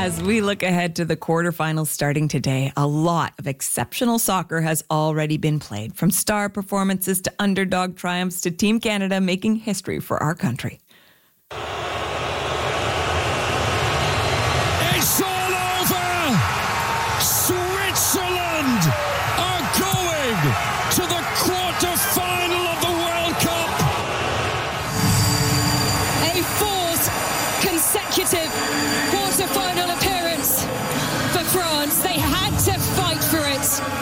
As we look ahead to the quarterfinals starting today, a lot of exceptional soccer has already been played, from star performances to underdog triumphs to Team Canada making history for our country. It's all over! Switzerland are going to the quarter-final of the World Cup! A fourth consecutive quarter-final appearance for France. They had to fight for it.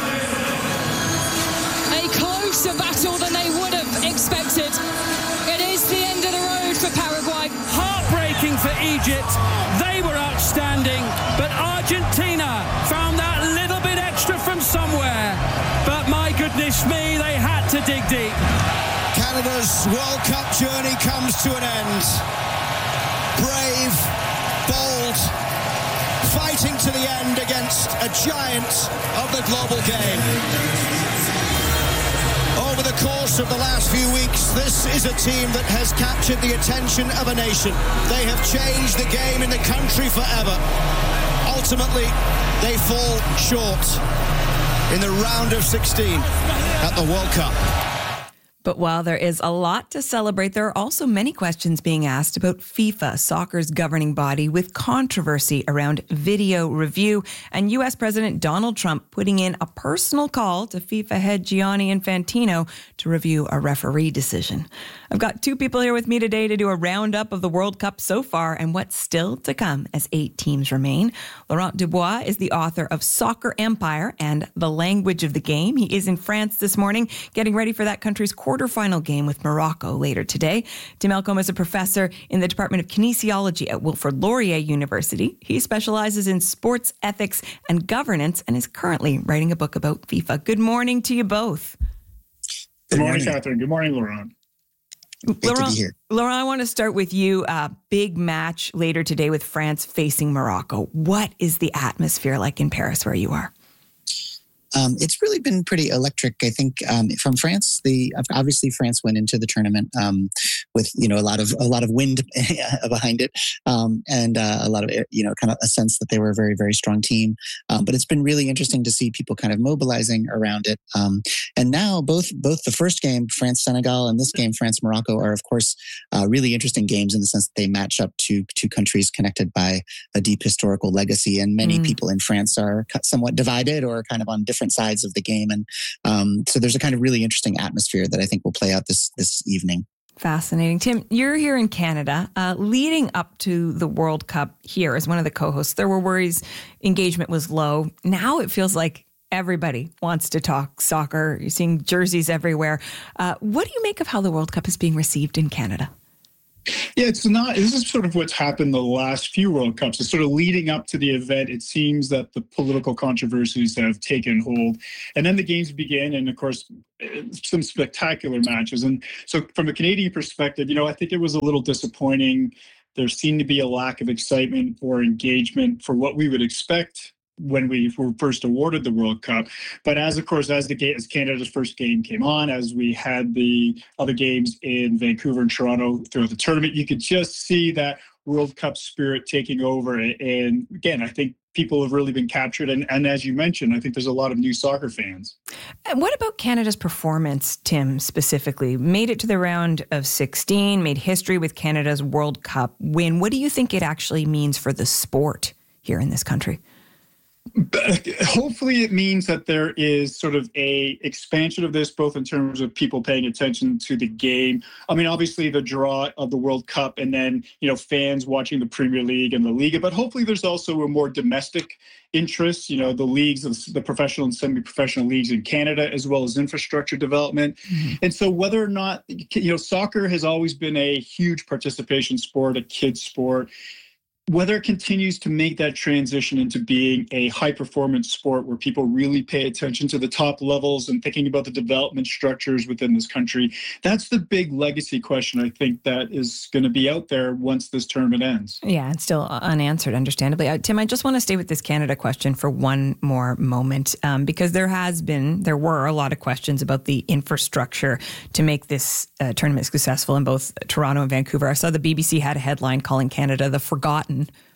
A closer battle than they would have expected. It is the end of the road for Paraguay. Heartbreaking for Egypt. They were outstanding, but Argentina found that little bit extra from somewhere. But my goodness me, they had to dig deep. Canada's World Cup journey comes to an end. Brave, bold, fighting to the end against a giant of the global game. Over the course of the last few weeks, this is a team that has captured the attention of a nation. They have changed the game in the country forever. Ultimately, they fall short in the round of 16 at the World Cup. But while there is a lot to celebrate, there are also many questions being asked about FIFA, soccer's governing body, with controversy around video review and U.S. President Donald Trump putting in a personal call to FIFA head Gianni Infantino to review a referee decision. I've got two people here with me today to do a roundup of the World Cup so far and what's still to come as 8 teams remain. Laurent Dubois is the author of Soccer Empire and The Language of the Game. He is in France this morning, getting ready for that country's quarterfinal game with Morocco later today. Tim Elcombe is a professor in the Department of Kinesiology at Wilfrid Laurier University. He specializes in sports ethics and governance and is currently writing a book about FIFA. Good morning to you both. Good morning, Catherine. Good morning, Laurent. Laurent, I want to start with you. Big match later today with France facing Morocco. What is the atmosphere like in Paris where you are? It's really been pretty electric. I think from France, obviously France went into the tournament with a lot of wind behind it, and a lot of kind of a sense that they were a very, very strong team. But it's been really interesting to see people kind of mobilizing around it. And now both the first game, France-Senegal, and this game, France-Morocco, are of course really interesting games in the sense that they match up to two countries connected by a deep historical legacy. And many people in France are somewhat divided or kind of on different sides of the game. And so there's a kind of really interesting atmosphere that I think will play out this evening. Fascinating. Tim, you're here in Canada. Leading up to the World Cup here as one of the co-hosts, there were worries engagement was low. Now it feels like everybody wants to talk soccer. You're seeing jerseys everywhere. What do you make of how the World Cup is being received in Canada? Yeah, this is sort of what's happened the last few World Cups. It's sort of leading up to the event. It seems that the political controversies have taken hold. And then the games begin, and of course, some spectacular matches. And so from a Canadian perspective, I think it was a little disappointing. There seemed to be a lack of excitement or engagement for what we would expect when we were first awarded the World Cup. But as Canada's first game came on, as we had the other games in Vancouver and Toronto throughout the tournament, you could just see that World Cup spirit taking over. And again, I think people have really been captured. And as you mentioned, I think there's a lot of new soccer fans. And what about Canada's performance, Tim, specifically? Made it to the round of 16, made history with Canada's World Cup win. What do you think it actually means for the sport here in this country? Hopefully it means that there is sort of a expansion of this, both in terms of people paying attention to the game. I mean, obviously the draw of the World Cup and then, fans watching the Premier League and the Liga, but hopefully there's also a more domestic interest, the leagues, the professional and semi-professional leagues in Canada, as well as infrastructure development. Mm-hmm. And so whether or not, soccer has always been a huge participation sport, a kids sport. Whether it continues to make that transition into being a high-performance sport where people really pay attention to the top levels and thinking about the development structures within this country, that's the big legacy question, I think, that is going to be out there once this tournament ends. Yeah, it's still unanswered, understandably. Tim, I just want to stay with this Canada question for one more moment, because there were a lot of questions about the infrastructure to make this tournament successful in both Toronto and Vancouver. I saw the BBC had a headline calling Canada the forgotten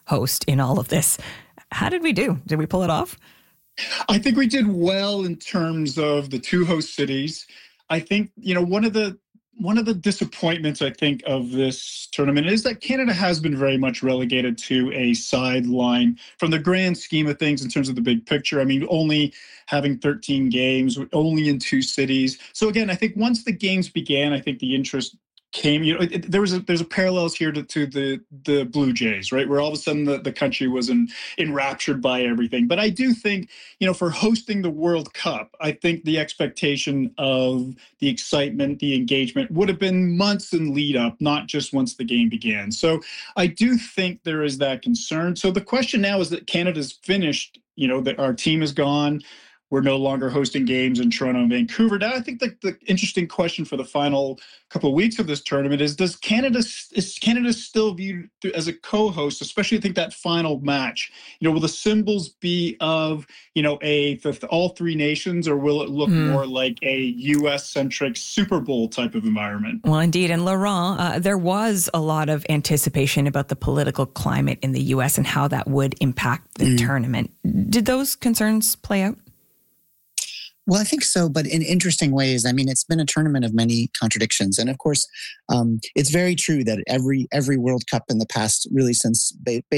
host in all of this. How did we do? Did we pull it off? I think we did well in terms of the two host cities. I think, one of the disappointments, I think, of this tournament is that Canada has been very much relegated to a sideline from the grand scheme of things in terms of the big picture. I mean, only having 13 games, only in two cities. So again, I think once the games began, I think the interest came. There's a parallels here to the Blue Jays, right, where all of a sudden the country was enraptured by everything. But I do think, for hosting the World Cup, I think the expectation of the excitement, the engagement would have been months in lead up, not just once the game began. So I do think there is that concern. So the question now is that Canada's finished, that our team is gone. We're no longer hosting games in Toronto and Vancouver. Now, I think the interesting question for the final couple of weeks of this tournament is Canada still viewed as a co-host, especially I think that final match? Will the symbols be of, all three nations, or will it look more like a U.S.-centric Super Bowl type of environment? Well, indeed. And Laurent, there was a lot of anticipation about the political climate in the U.S. and how that would impact the tournament. Did those concerns play out? Well, I think so, but in interesting ways. I mean, it's been a tournament of many contradictions. And of course, it's very true that every World Cup in the past, really since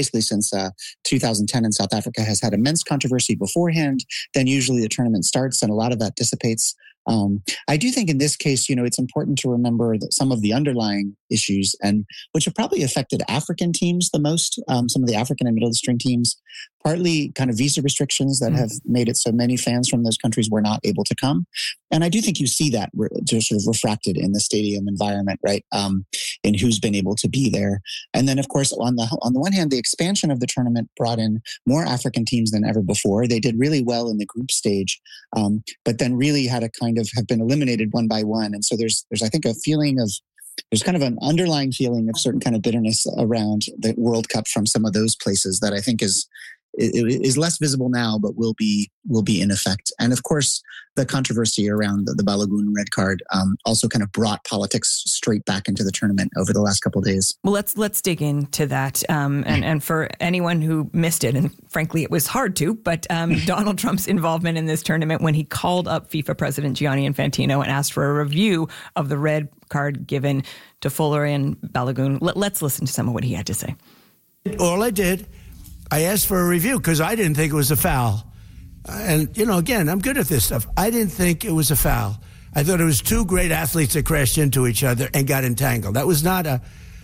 2010 in South Africa, has had immense controversy beforehand. Then usually the tournament starts and a lot of that dissipates. I do think in this case, it's important to remember that some of the underlying issues, and which have probably affected African teams the most, some of the African and middle eastern teams, partly kind of visa restrictions that have made it so many fans from those countries were not able to come. And I do think you see that just sort of refracted in the stadium environment, right? In who's been able to be there. And then, of course, on the one hand, the expansion of the tournament brought in more African teams than ever before. They did really well in the group stage, but then really had a kind of have been eliminated one by one. And so there's I think there's kind of an underlying feeling of certain kind of bitterness around the World Cup from some of those places that I think is less visible now, but will be in effect. And of course, the controversy around the Balogun red card also kind of brought politics straight back into the tournament over the last couple of days. Well, let's dig into that. And for anyone who missed it, and frankly, it was hard to, but Donald Trump's involvement in this tournament when he called up FIFA President Gianni Infantino and asked for a review of the red card given to Folarin Balogun. Let's listen to some of what he had to say. All I did, I asked for a review because I didn't think it was a foul. And, again, I'm good at this stuff. I didn't think it was a foul. I thought it was two great athletes that crashed into each other and got entangled. That was not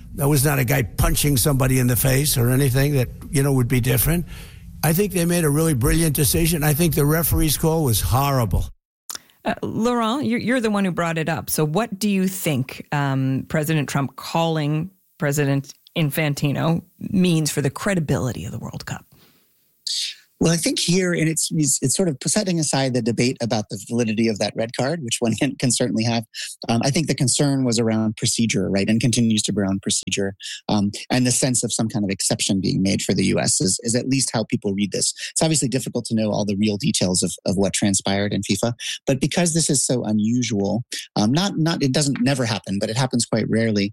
a guy punching somebody in the face or anything that, would be different. I think they made a really brilliant decision. I think the referee's call was horrible. Laurent, you're the one who brought it up. So what do you think President Trump calling President Infantino means for the credibility of the World Cup? Well, I think here, and it's sort of setting aside the debate about the validity of that red card, which one can certainly have. I think the concern was around procedure, right, and continues to be around procedure, and the sense of some kind of exception being made for the U.S. is at least how people read this. It's obviously difficult to know all the real details of what transpired in FIFA, but because this is so unusual, it doesn't never happen, but it happens quite rarely.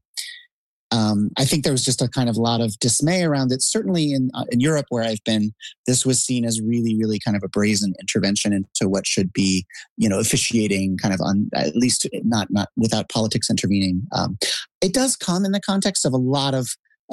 I think there was just a kind of lot of dismay around it. Certainly in Europe, where I've been, this was seen as really, really kind of a brazen intervention into what should be, officiating, kind of at least not without politics intervening. It does come in the context of a lot of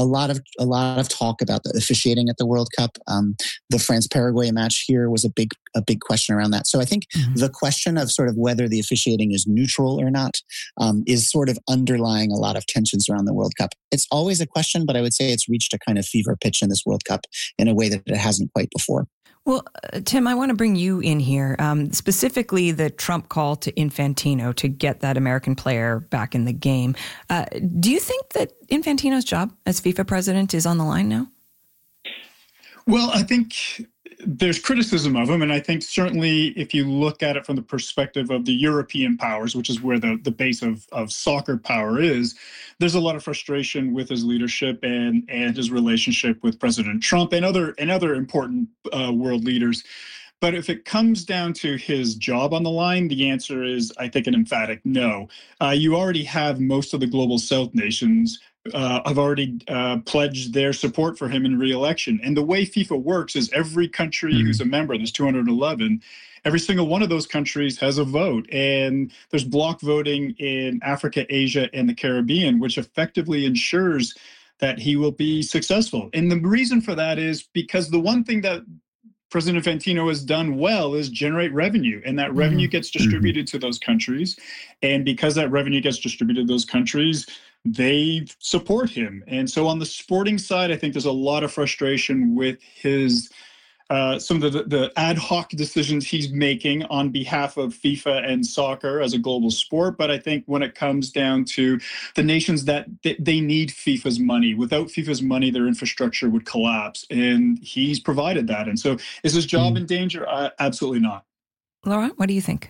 talk about the officiating at the World Cup. The France-Paraguay match here was a big question around that. So I think the question of sort of whether the officiating is neutral or not is sort of underlying a lot of tensions around the World Cup. It's always a question, but I would say it's reached a kind of fever pitch in this World Cup in a way that it hasn't quite before. Well, Tim, I want to bring you in here, specifically the Trump call to Infantino to get that American player back in the game. Do you think that Infantino's job as FIFA president is on the line now? Well, I think there's criticism of him, and I think certainly if you look at it from the perspective of the European powers, which is where the base of soccer power is, there's a lot of frustration with his leadership and his relationship with President Trump and other important world leaders. But if it comes down to his job on the line, the answer is, I think, an emphatic no. You already have most of the global South nations have already pledged their support for him in re-election. And the way FIFA works is every country who's a member, there's 211, every single one of those countries has a vote. And there's block voting in Africa, Asia, and the Caribbean, which effectively ensures that he will be successful. And the reason for that is because the one thing that President Infantino has done well is generate revenue, and that revenue gets distributed to those countries. And because that revenue gets distributed to those countries, they support him. And so on the sporting side, I think there's a lot of frustration with his some of the ad hoc decisions he's making on behalf of FIFA and soccer as a global sport. But I think when it comes down to the nations that they need FIFA's money, without FIFA's money, their infrastructure would collapse. And he's provided that. And so is his job in danger? Absolutely not. Laura, what do you think?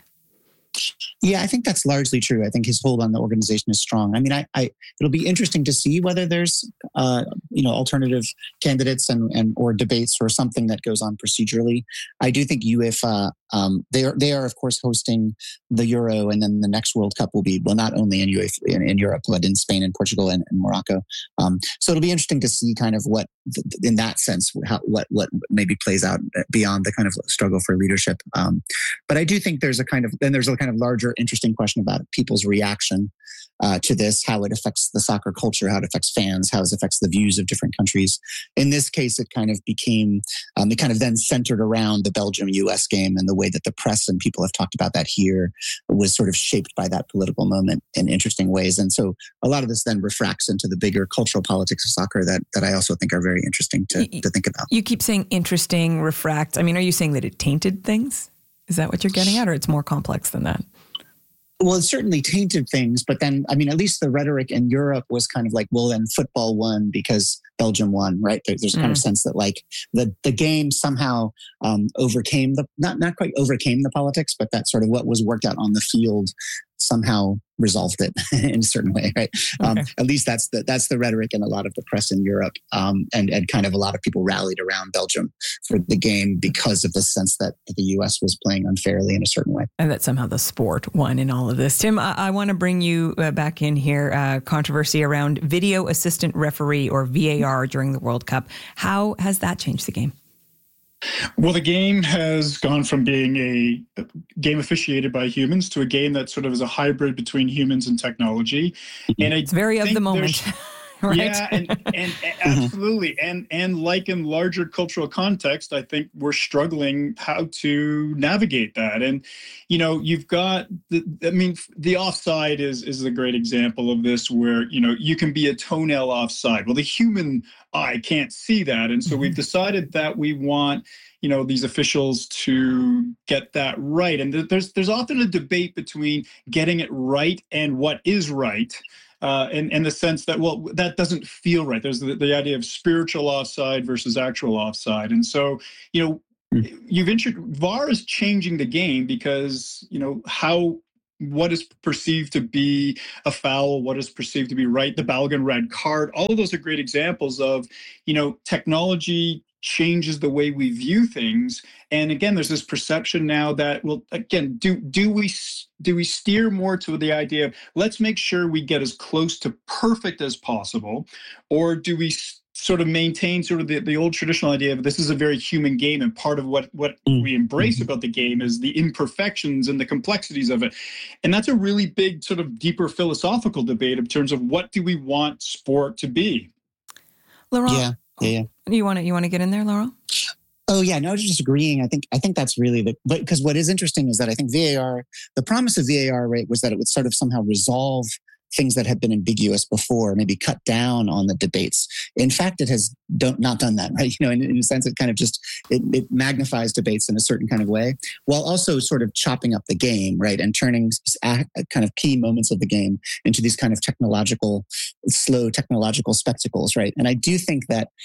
Yeah, I think that's largely true. I think his hold on the organization is strong. I mean, it'll be interesting to see whether there's, alternative candidates and or debates or something that goes on procedurally. I do think UEFA, they are of course hosting the Euro, and then the next World Cup will be, well, not only in UEFA, in Europe, but in Spain and Portugal and Morocco. So it'll be interesting to see kind of what, in that sense, what maybe plays out beyond the kind of struggle for leadership. But I do think there's a kind of larger interesting question about people's reaction to this, how it affects the soccer culture, how it affects fans, how it affects the views of different countries. In this case, it kind of became, it kind of then centered around the Belgium-US game, and the way that the press and people have talked about that here was sort of shaped by that political moment in interesting ways. And so a lot of this then refracts into the bigger cultural politics of soccer that I also think are very interesting to think about. You keep saying interesting, refract. I mean, are you saying that it tainted things? Is that what you're getting at, or it's more complex than that? Well, it certainly tainted things, but then, I mean, at least the rhetoric in Europe was kind of like, well, then football won because Belgium won, right? There's a kind of sense that like the game somehow overcame not quite overcame the politics, but that sort of what was worked out on the field somehow resolved it in a certain way, right? Okay. At least that's the rhetoric in a lot of the press in Europe, and kind of a lot of people rallied around Belgium for the game because of the sense that the U.S. was playing unfairly in a certain way, and that somehow the sport won in all of this. Tim, I want to bring you back in here. Controversy around video assistant referee, or VAR, during the World Cup. How has that changed the game? Well, the game has gone from being a game officiated by humans to a game that sort of is a hybrid between humans and technology. And it's very of the moment. Right? Yeah, and absolutely. And like in larger cultural context, I think we're struggling how to navigate that. And, you've got, the offside is a great example of this, where, you can be a toenail offside. Well, the human eye can't see that. And so we've decided that we want, these officials to get that right. And there's often a debate between getting it right and what is right. In the sense that, well, that doesn't feel right. There's the idea of spiritual offside versus actual offside. And so, VAR is changing the game because, what is perceived to be a foul, what is perceived to be right, the Balogun red card, all of those are great examples of, technology changes the way we view things. And again, there's this perception now that, well, again, do we steer more to the idea of let's make sure we get as close to perfect as possible, or do we sort of maintain sort of the old traditional idea of this is a very human game, and part of what we embrace about the game is the imperfections and the complexities of it. And that's a really big sort of deeper philosophical debate in terms of what do we want sport to be. Laurent, yeah. You want to get in there, Laurent? Oh yeah, no, just agreeing. I think that's really because what is interesting is that I think VAR, the promise of VAR, right, was that it would sort of somehow resolve things that had been ambiguous before, maybe cut down on the debates. In fact, it has not done that, right? In a sense, it kind of just, it magnifies debates in a certain kind of way, while also sort of chopping up the game, right? And turning kind of key moments of the game into these kind of slow technological spectacles, right? And I do think that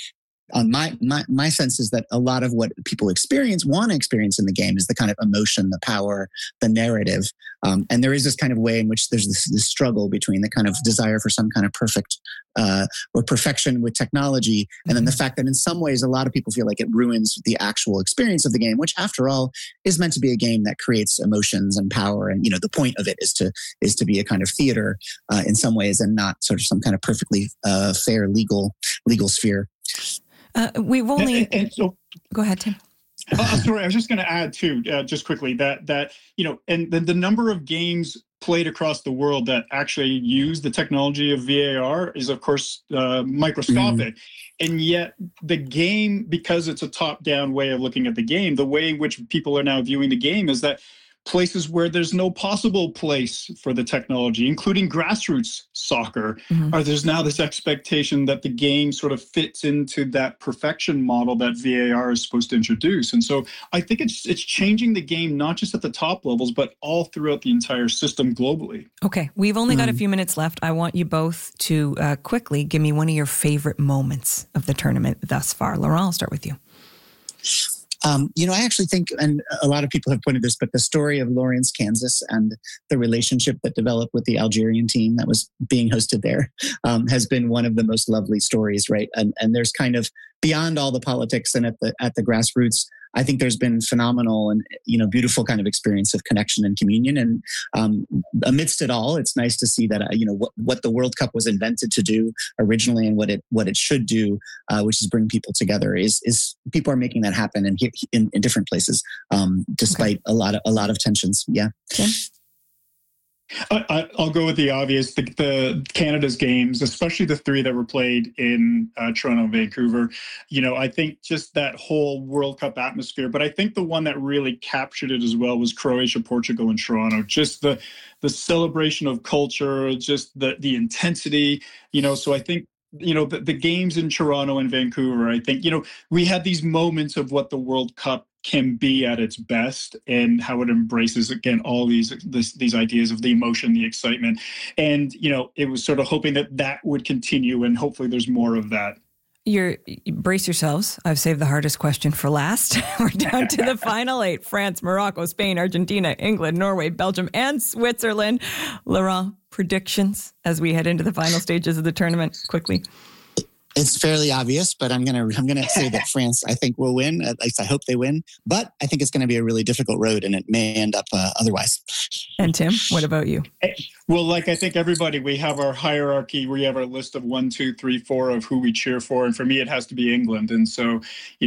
my sense is that a lot of what people want to experience in the game is the kind of emotion, the power, the narrative. And there is this kind of way in which there's this struggle between the kind of desire for some kind of perfect or perfection with technology. And then the fact that in some ways, a lot of people feel like it ruins the actual experience of the game, which after all is meant to be a game that creates emotions and power. And, the point of it is to be a kind of theater in some ways and not sort of some kind of perfectly fair legal sphere. We've only... So, go ahead, Tim. Sorry, I was just going to add too, just quickly that and the number of games played across the world that actually use the technology of VAR is, of course, microscopic. And yet the game, because it's a top-down way of looking at the game, the way in which people are now viewing the game is that places where there's no possible place for the technology, including grassroots soccer, there's now this expectation that the game sort of fits into that perfection model that VAR is supposed to introduce. And so I think it's changing the game, not just at the top levels, but all throughout the entire system globally. Okay, we've only got a few minutes left. I want you both to quickly give me one of your favorite moments of the tournament thus far. Laurent, I'll start with you. I actually think, and a lot of people have pointed this, but the story of Lawrence, Kansas, and the relationship that developed with the Algerian team that was being hosted there has been one of the most lovely stories, right? And there's kind of beyond all the politics and at the grassroots, I think there's been phenomenal and beautiful kind of experience of connection and communion. And amidst it all, it's nice to see that what the World Cup was invented to do originally and what it should do, which is bring people together. Is people are making that happen in different places, despite a lot of tensions. Yeah. Tim? I'll go with the obvious. The Canada's games, especially the three that were played in Toronto and Vancouver, I think just that whole World Cup atmosphere. But I think the one that really captured it as well was Croatia, Portugal, and Toronto. Just the celebration of culture, just the intensity. So I think the games in Toronto and Vancouver, I think we had these moments of what the World Cup can be at its best and how it embraces again all these ideas of the emotion, the excitement, and it was sort of hoping that would continue, and hopefully there's more of that. Brace yourselves. I've saved the hardest question for last. We're down to the final 8: France, Morocco, Spain, Argentina, England, Norway, Belgium, and Switzerland. Laurent, predictions as we head into the final stages of the tournament, quickly. It's fairly obvious, but I'm gonna say that France, I think, will win. At least I hope they win. But I think it's going to be a really difficult road, and it may end up otherwise. And Tim, what about you? Well, I think everybody, we have our hierarchy. We have our list of 1, 2, 3, 4 of who we cheer for, and for me, it has to be England. And so,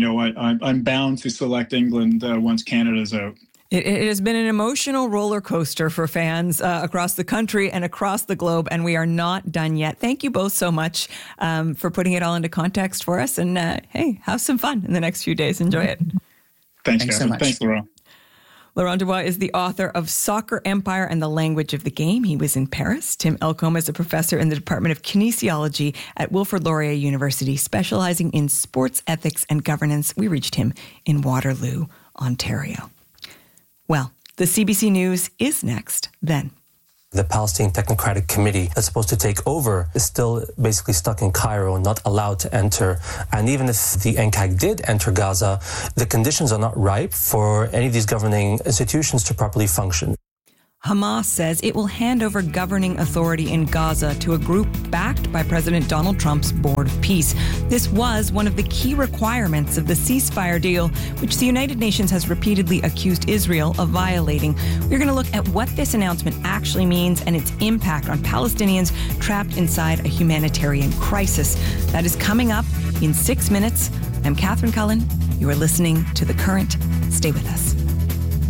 I'm bound to select England once Canada's out. It has been an emotional roller coaster for fans across the country and across the globe, and we are not done yet. Thank you both so much for putting it all into context for us. And hey, have some fun in the next few days. Enjoy it. Thanks so much. Thanks, Laurent. Laurent Dubois is the author of Soccer Empire and the Language of the Game. He was in Paris. Tim Elcombe is a professor in the Department of Kinesiology at Wilfrid Laurier University, specializing in sports ethics and governance. We reached him in Waterloo, Ontario. Well, the CBC News is next then. The Palestinian Technocratic Committee that's supposed to take over is still basically stuck in Cairo, not allowed to enter. And even if the NCAC did enter Gaza, the conditions are not ripe for any of these governing institutions to properly function. Hamas says it will hand over governing authority in Gaza to a group backed by President Donald Trump's Board of Peace. This was one of the key requirements of the ceasefire deal, which the United Nations has repeatedly accused Israel of violating. We're going to look at what this announcement actually means and its impact on Palestinians trapped inside a humanitarian crisis. That is coming up in 6 minutes. I'm Catherine Cullen. You are listening to The Current. Stay with us.